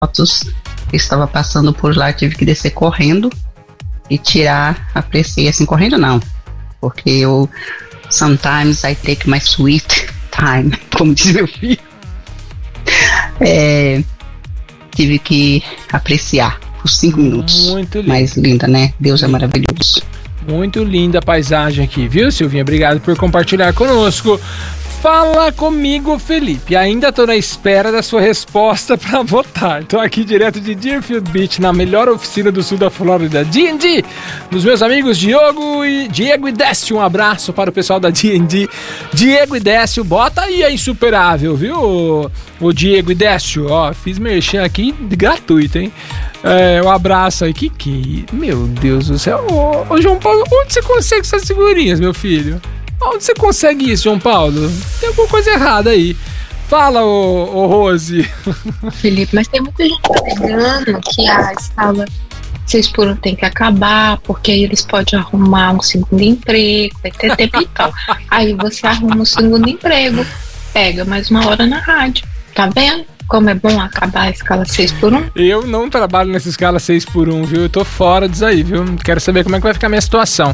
motos que estava passando por lá, tive que descer correndo e tirar, apreciei assim, correndo não, porque eu sometimes I take my sweet time, como diz meu filho. Tive que apreciar por 5 minutos. Muito lindo. Mais linda, né? Deus é maravilhoso. Muito linda a paisagem aqui, viu, Silvinha? Obrigado por compartilhar conosco. Fala comigo, Felipe. Ainda tô na espera da sua resposta para votar. Tô aqui direto de Deerfield Beach, na melhor oficina do sul da Flórida, D&D, dos meus amigos Diego e Décio. Um abraço para o pessoal da D&D. Diego e Décio, bota aí a insuperável, viu, o Diego e Décio? Ó, fiz merchan aqui gratuito, hein? Um abraço aí. Meu Deus do céu. Ô, João Paulo, onde você consegue essas figurinhas, meu filho? Onde você consegue isso, João Paulo? Tem alguma coisa errada aí. Fala, ô Rose. Felipe, mas tem muita gente pegando que a escala 6x1 tem que acabar, porque aí eles podem arrumar um segundo emprego, vai ter tempo e tal. Aí você arruma um segundo emprego, pega mais uma hora na rádio. Tá vendo? Como é bom acabar a escala 6x1? Eu não trabalho nessa escala 6x1, viu? Eu tô fora disso aí, viu? Quero saber como é que vai ficar a minha situação.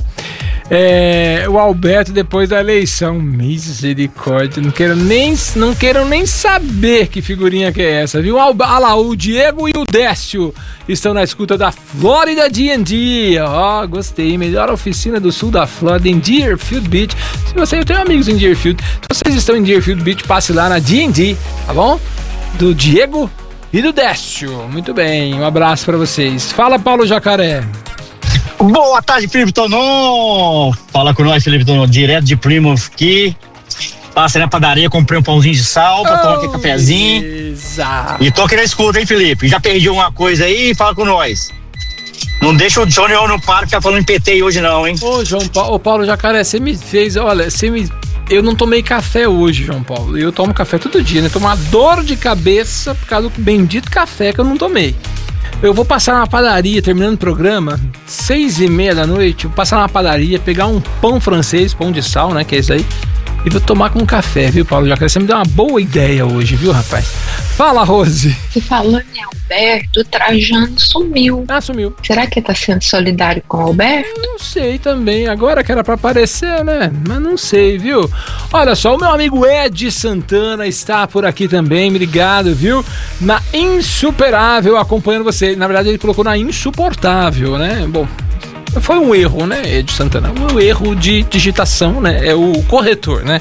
O Alberto, depois da eleição, misericórdia, não quero nem saber que figurinha que é essa, viu? Olha lá, o Diego e o Décio estão na escuta da Flórida D&D. Ó, gostei, melhor oficina do sul da Flórida, em Deerfield Beach. Eu tenho amigos em Deerfield, se vocês estão em Deerfield Beach, passe lá na D&D, tá bom? Do Diego e do Décio. Muito bem, um abraço pra vocês. Fala, Paulo Jacaré. Boa tarde, Felipe Tonon. Fala com nós, Felipe Tonon, direto de Plymouth aqui. Passei na padaria, comprei um pãozinho de sal pra tomar aquele cafezinho. Exato. E tô aqui na escuta, hein, Felipe? Já perdi uma coisa aí, fala com nós. Não deixa o Johnny no parque ficar falando em PT hoje não, hein? Ô, Paulo Jacaré, você me fez, olha, eu não tomei café hoje, João Paulo. Eu tomo café todo dia, né? Tô uma dor de cabeça por causa do bendito café que eu não tomei. Eu vou passar na padaria, terminando o programa, 6h30 da noite, vou passar na padaria, pegar um pão francês, pão de sal, né, que é esse aí, e vou tomar com café, viu, Paulo Jacaré? Você me deu uma boa ideia hoje, viu, rapaz? Fala, Rose. Você falando em Alberto, o Trajano sumiu. Sumiu. Será que ele tá sendo solidário com o Alberto? Eu não sei também, agora que era pra aparecer, né? Mas não sei, viu? Olha só, o meu amigo Ed Santana está por aqui também, obrigado, viu? Na Insuperável, acompanhando você. Na verdade, ele colocou na Insuportável, né? Bom, foi um erro, né, Ed Santana? Um erro de digitação, né? É o corretor, né?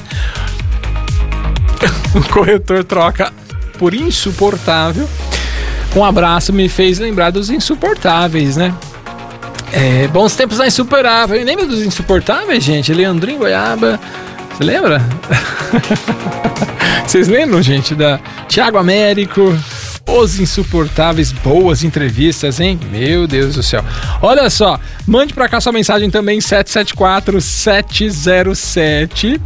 O corretor troca por insuportável. Um abraço, me fez lembrar dos insuportáveis, né? Bons tempos da Insuperável. Lembra dos insuportáveis, gente? Leandrinho Goiaba. Você lembra? Vocês lembram, gente? Da Thiago Américo. Os Insuportáveis, boas entrevistas, hein? Meu Deus do céu. Olha só, mande pra cá sua mensagem também, 774-707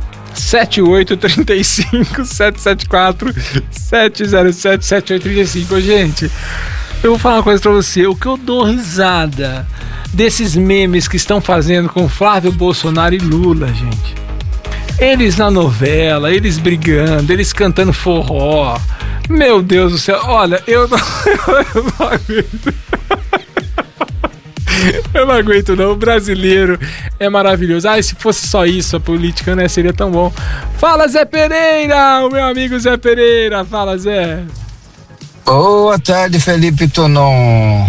7835 774-707-7835. Gente, eu vou falar uma coisa pra você. O que eu dou risada desses memes que estão fazendo com Flávio Bolsonaro e Lula, gente. Eles na novela, eles brigando, eles cantando forró. Meu Deus do céu, olha, eu não aguento. Eu não aguento não, o brasileiro é maravilhoso. Se fosse só isso, a política, né, seria tão bom. Fala, Zé Pereira, o meu amigo Zé Pereira. Fala, Zé. Boa tarde, Felipe Tonon.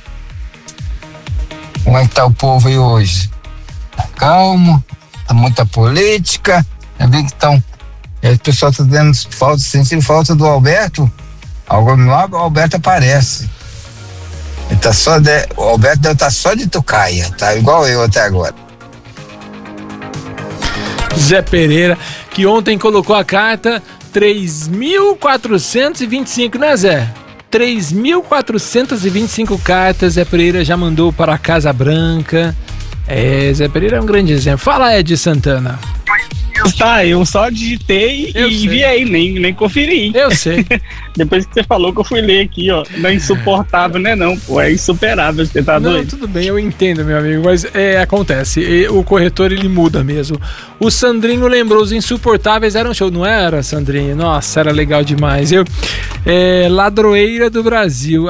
Como é que tá o povo aí hoje? Tá calmo? Tá muita política? Eu vi que estão... O pessoal tá sentindo falta do Alberto. O Alberto aparece. Ele tá o Alberto deve estar só de tocaia, tá igual eu até agora. Zé Pereira, que ontem colocou a carta 3.425, né, Zé? 3.425 cartas Zé Pereira já mandou para a Casa Branca. Zé Pereira é um grande exemplo. Fala, Ed Santana. Eu só digitei e enviei, nem conferi. Eu sei. Depois que você falou que eu fui ler aqui, ó. Não é insuportável, né? Não, pô. É insuperável, você tá doido? Tudo bem, eu entendo, meu amigo, mas acontece. O corretor, ele muda mesmo. O Sandrinho lembrou, os Insuportáveis eram show, não era, Sandrinho? Nossa, era legal demais. Ladroeira do Brasil.